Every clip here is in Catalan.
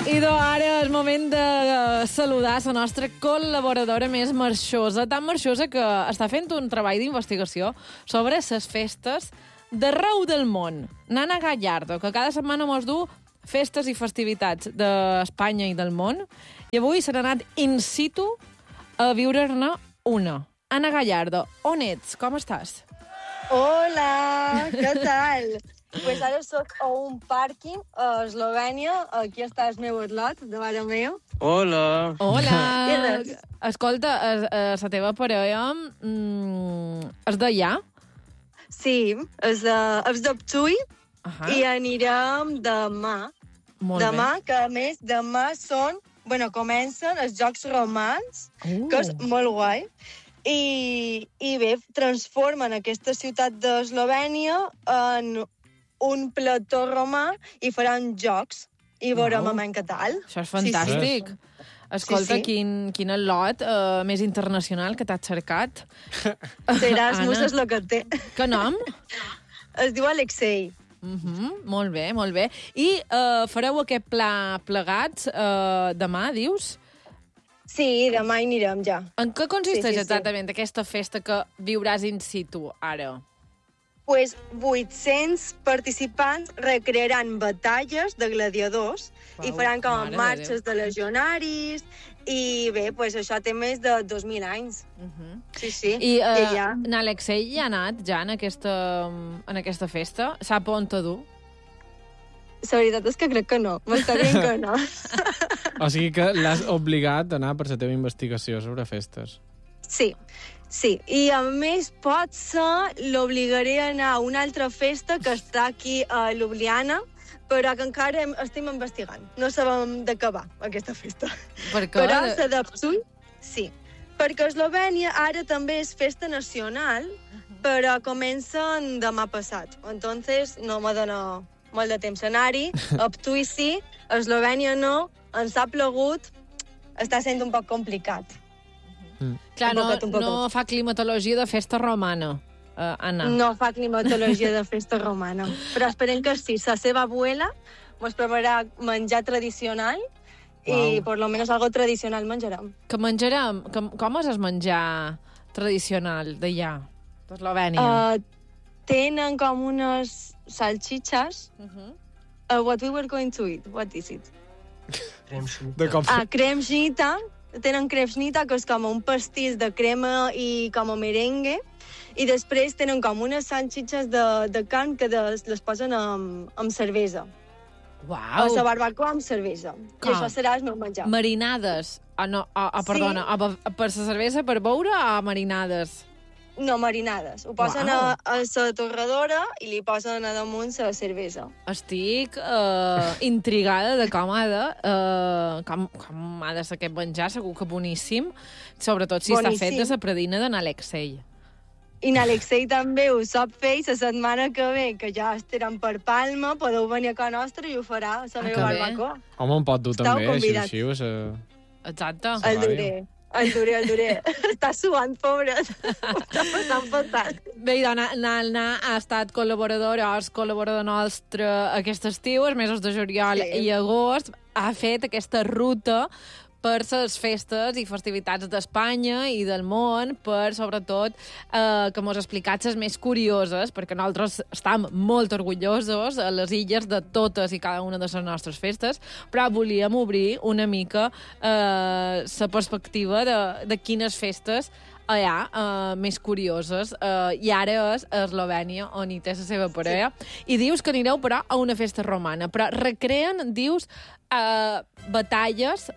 Ara és moment de saludar la nostra col·laboradora més marxosa, tan marxosa que està fent un treball d'investigació sobre les festes d'arreu del món. Nana Gallardo, que cada setmana mos du festes i festivitats d'Espanya i del món, i avui s'ha anat in situ a viure-ne una. Anna Gallardo, on ets? Com estàs? Hola, què tal? Pues ara soc a un pàrquing a Eslovènia. Aquí està el meu atlot, davant meu. Hola. Hola. Escolta, la teva parella és d'allà? Sí, és de Ptui i anirem demà. Molt demà, bé. que a més demà comencen els Jocs Romans, que és molt guai. I bé, transformen aquesta ciutat d'Eslovènia en un plató romà i faran jocs. I veurem què tal. Això és fantàstic. Sí. Escolta, Sí. Quin lot més internacional que t'has cercat. Erasmus és el que té. Que nom? Es diu Alexei. Molt bé, molt bé. I fareu aquest pla plegats demà, dius? Sí, demà hi anirem ja. En què consisteix Sí. exactament aquesta festa que viuràs in situ ara? Pues 800 participants recrearan batalles de gladiadors i faran com mare de marxes de legionaris i bé, pues això té més de 2.000 anys. Sí. I ja. n'Alexei hi ha anat ja en aquesta festa? Sap on te du? La veritat és que crec que no. M'està dient que no. O sigui que l'has obligat a anar per la teva investigació sobre festes. Sí, i a més potser l'obligaré a anar a una altra festa que està aquí a Ljubljana, però que encara estem investigant. No sabem de què va aquesta festa. Per què? Però la de Ptui, sí. Perquè Eslovènia ara també és festa nacional, però comencen demà passat. Entonces no me dona molt de temps anar-hi. A Ptui sí, a Eslovènia no, ens ha plogut, està sent un poc complicat. Clar, un poquet. no fa climatologia de festa romana, Anna. No fa climatologia de festa romana. Però esperem que sí. La seva abuela ens prepararà menjar tradicional i per lo menos algo tradicional menjarem. Que menjarem? Com és el menjar tradicional d'allà, d'Eslovènia? Tenen com unes salchichas. What we were going to eat. What is it? De cop. Kremšnita. Tenen kremšnita, que és com un pastís de crema i com a merengue. I després tenen com unes salchichas de carn que les posen amb cervesa. Uau! A la barbacoa amb cervesa. I això serà el meu menjar. Marinades. Perdona, per la cervesa per beure o marinades? No, marinades. Ho posen a la torradora i li posen a damunt la cervesa. Estic intrigada de com ha de ser aquest menjar, segur que boníssim, sobretot si està fet de la predina de n'Alexei. I n'Alexei també ho sap fer i la setmana que ve, que ja estarem per Palma, podeu venir a casa nostra i ho farà a la meva barbacoa. Home, em pot dur també, així. Exacte. El duré. Està suant, pobret. Està passant fatal. Bé, Nalna ha estat col·laborador nostre aquest estiu, els mesos de juliol i agost. Ha fet aquesta ruta per les festes i festivitats d'Espanya i del món, per, sobretot, que mos ha explicat les més curioses, perquè nosaltres estem molt orgullosos a les illes de totes i cada una de les nostres festes, però volíem obrir una mica la perspectiva de quines festes hi ha més curioses. I ara és a Eslovènia, on hi té la seva parella. I dius que anireu, però, a una festa romana. Però recreen, dius, batalles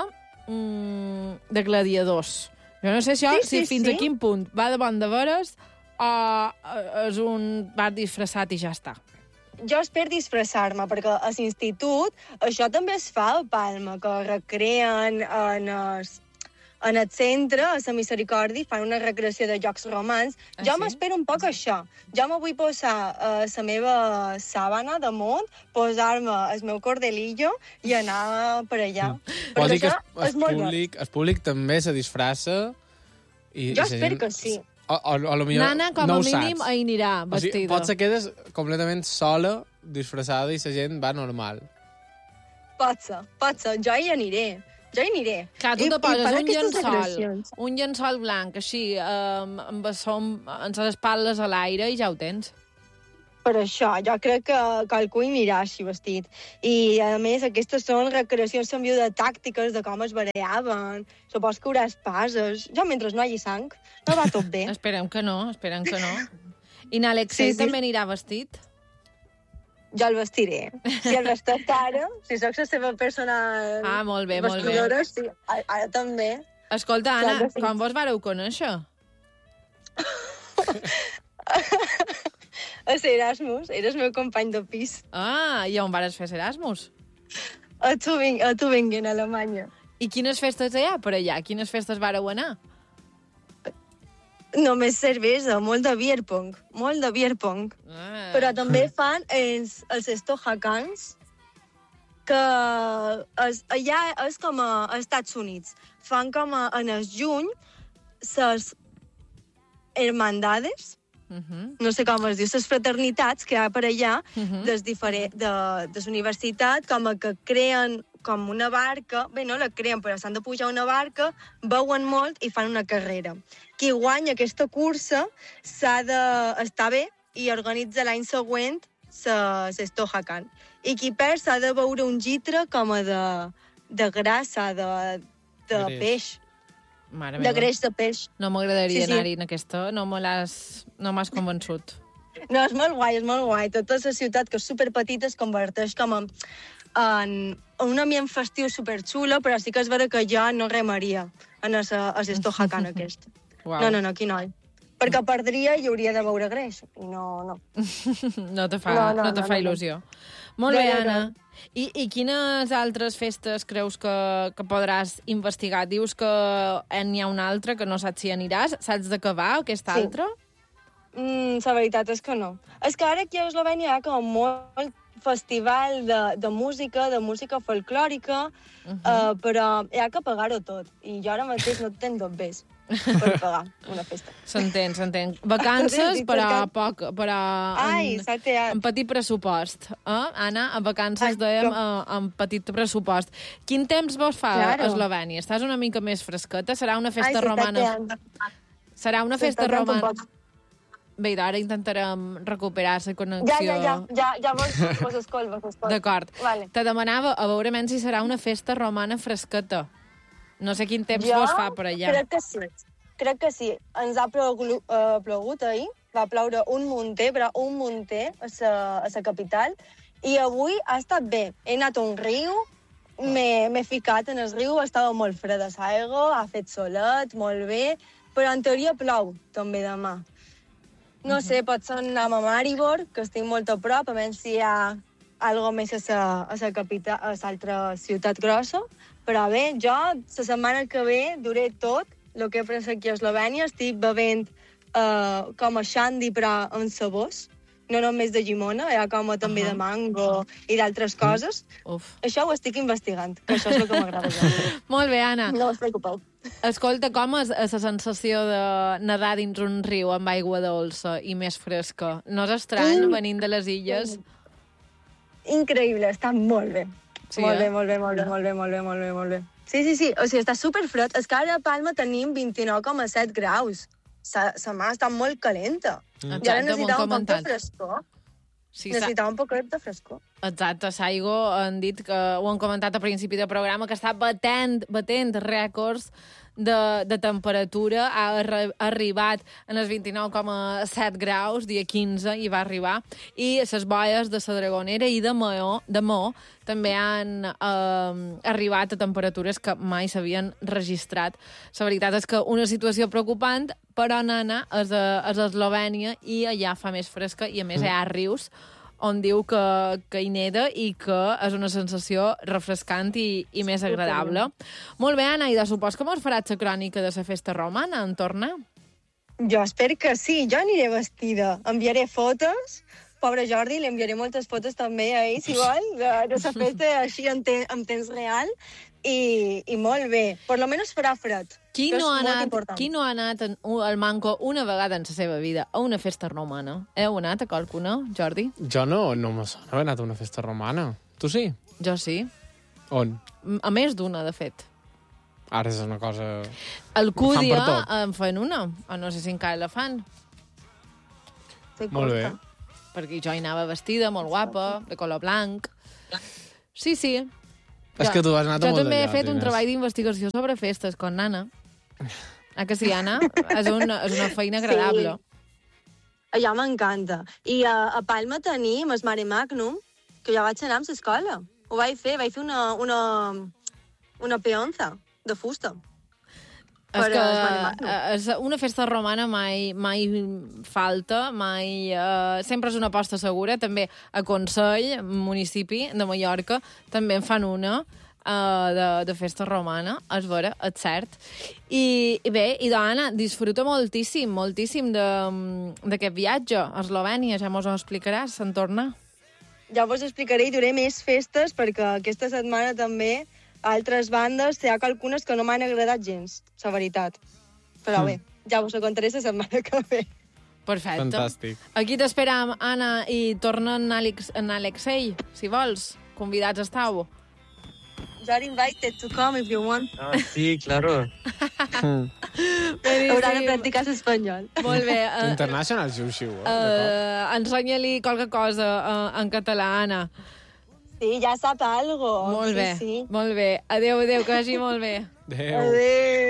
de gladiadors. Jo no sé si fins a quin punt va de bon de veres o és un bar disfressat i ja està. Jo espero disfressar-me, perquè a l'institut això també es fa a Palma, que recreen en el centre, a la Misericòrdia, fan una recreació de jocs romans. Jo m'espero un poc això. Jo me vull posar la meva sàbana damunt, posar-me el meu cordelillo i anar per allà. Vol dir que el públic també se disfressa? Jo espero que sí. O millor Nana, com a mínim, hi anirà vestida. Pot ser que quedes completament sola, disfressada, i la gent va normal. Pot ser. Jo hi aniré. Clar, tu te poses I un llençol blanc, així, amb les espatlles a l'aire i ja ho tens. Per això, jo crec que algú hi anirà així vestit. I, a més, aquestes són recreacions també de tàctiques, de com es barallaven. Supos que haurà espases. Jo, mentre no hi hagi sang, no va tot bé. Esperem que no. I n'Alexei també anirà vestit? Jo el vestiré. Si el vesteix ara, si sóc la seva personal... Molt bé. Sí, ara també. Escolta, Anna, com vos vareu conèixer? A Erasmus, eres meu company de pis. I on vares fer Erasmus? A Tübingen, a Alemanya. I quines festes hi ha per allà? Quines festes vareu anar? Només cervesa, molt de beer pong. Però també fan els Stohakans, que allà és com a Estats Units. Fan com en el juny les hermandades, no sé com es diu, les fraternitats que hi ha per allà, de la universitat, com que creen com una barca, bé, no la creen, però s'han de pujar una barca, beuen molt i fan una carrera. Qui guanya aquesta cursa s'ha d'estar bé i organitza l'any següent l'Stohakan. I qui perd s'ha de beure un litre com a de grassa, de peix. Mare de meva. greix de peix. No m'agradaria anar-hi en aquesta, no m'has convençut. No, és molt guai. Tota la ciutat, que és superpetita, es converteix com en un ambient festiu superxulo, però sí que és vera que jo no remaria en l'Stohakan aquest. Wow. No, aquí no. Perquè perdria i hauria de beure greix. I no. No te fa il·lusió. Molt bé, Anna. I quines altres festes creus que podràs investigar? Dius que n'hi ha una altra, que no saps si aniràs. Saps de què va, aquesta altra? La veritat és que no. És que ara aquí a Eslovènia hi ha com molt festival de música folclòrica, però hi ha que pagar-ho tot. I jo ara mateix no tinc dos bes per pagar una festa. S'entén. Vacances, però poc, però amb petit pressupost. Anna, a vacances dèiem amb petit pressupost. Quin temps vos fa a Eslovènia? Estàs una mica més fresqueta? Serà una festa romana? Serà una festa romana? Bé, ara intentarem recuperar la connexió. Ja vos escolto. D'acord. Vale. Te demanava a veure menys si serà una festa romana fresqueta. No sé quin temps vos fa per allà. Crec que sí. Ens ha plogut ahir. Va ploure un munter a la capital. I avui ha estat bé. He anat a un riu, m'he ficat en el riu, estava molt freda l'aigua, ha fet solet, molt bé, però en teoria plou també demà. No sé, potser anar a Maribor, que estic molt a prop, a menys si hi ha alguna més a la capital, a l'altra ciutat grossa. Però bé, jo, la setmana que ve, duré tot el que he pres aquí a Eslovènia. Estic bevent com a xandi, però amb sabors. No només de llimona, hi ha com també de mango i d'altres coses. Això ho estic investigant, que això és el que m'agrada. Molt bé, Anna. No us preocupeu. Escolta, com és la sensació de nedar dins un riu amb aigua dolça i més fresca? No és estrany venint de les illes? Increïble, està molt bé. Sí, molt bé. Sí. O sigui, està superfred. És que ara a Palma tenim 29,7 graus. La mà està molt calenta. I ara necessitava un poc de frescor. Necessitava un poquet de frescor. Exacte, Saigo han dit que ho han comentat a principi del programa, que està batent rècords de temperatura. Ha arribat en els 29,7 graus, dia 15 hi va arribar, i les boies de la Dragonera i de Maó també han arribat a temperatures que mai s'havien registrat. La veritat és que una situació preocupant, però, nana, és a Eslovènia i allà fa més fresca i, a més, hi ha rius on diu que hi neda i que és una sensació refrescant i més agradable. Molt bé, Anna, i de supòs que mos faràs la crònica de la festa romana en tornar? Jo espero que sí, jo aniré vestida. Enviaré fotos. Pobre Jordi, li enviaré moltes fotos també a ell, si vol, de la festa així en temps real. I molt bé. Per lo menos farà fred. Qui no ha anat al Manco una vegada en la seva vida a una festa romana? Heu anat a qualcuna, Jordi? Jo no me sona haver anat a una festa romana. Tu sí? Jo sí. On? A més d'una, de fet. Ara és una cosa... Alcúdia Fan per tot. en fan una, o no sé si encara la fan, Molt bé. perquè jo hi anava vestida, molt guapa, de color blanc. Sí, sí. És que tu has anat a Jo molt també he d'allà, fet un Inés. treball d'investigació sobre festes, con Nana. Que sí, Anna? És una feina agradable. Allò m'encanta. I a Palma tenim el Mare Magnum, que jo vaig anar amb l'escola. Ho vaig fer una peonza de fusta. És Per que el Mare Magnum. és una festa romana mai falta, sempre és una aposta segura. També a Consell, municipi de Mallorca, també en fan una de festa romana, és vera, és cert. I bé, i Anna, disfruta moltíssim d'aquest viatge a Eslovènia, ja mos ho explicaràs, en tornar. Ja vos explicaré i duré més festes, perquè aquesta setmana també altres bandes, hi ha algunes que no m'han agradat gens, la veritat. Però bé, ja vos ho contaré la setmana que ve. Perfecte. Fantàstic. Aquí t'esperam, Anna, i torna en Alexei, si vols. Convidats estàu. You're invited to come if you want. Ah, sí, claro. Haurà de practicar l'espanyol. Molt bé. International Xiu-Xiu, Ensenya-li qualque cosa en català, Anna. Sí, ja sap algo. Molt bé, Sí. molt bé. Adéu, que vagi molt bé. Adéu. Adéu.